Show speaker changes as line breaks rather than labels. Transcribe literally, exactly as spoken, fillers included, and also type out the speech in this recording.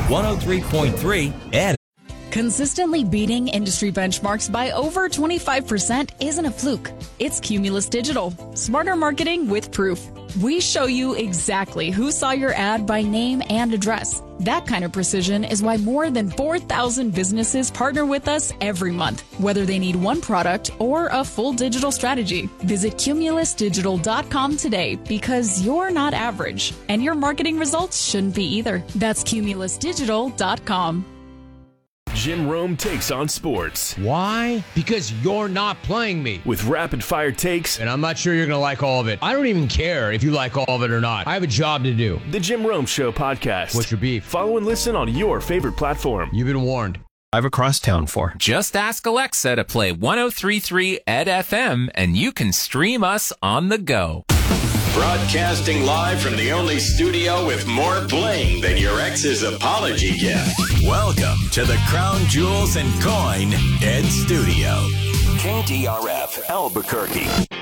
one oh three point three Ed.
Consistently beating industry benchmarks by over twenty-five percent isn't a fluke. It's Cumulus Digital. Smarter marketing with proof. We show you exactly who saw your ad by name and address. That kind of precision is why more than four thousand businesses partner with us every month, whether they need one product or a full digital strategy. Visit cumulus digital dot com today because you're not average, and your marketing results shouldn't be either. That's cumulus digital dot com.
Jim Rome takes on sports.
Why? Because you're not playing me.
With rapid-fire takes.
And I'm not sure you're going to like all of it. I don't even care if you like all of it or not. I have a job to do.
The Jim Rome Show podcast.
What's your beef?
Follow and listen on your favorite platform.
You've been warned.
Drive across town for.
Just ask Alexa to play one oh three point three Ed F M, and you can stream us on the go.
Broadcasting live from the only studio with more bling than your ex's apology gift.
Welcome to the Crown Jewels and Coin Ed Studio. K D R F Albuquerque.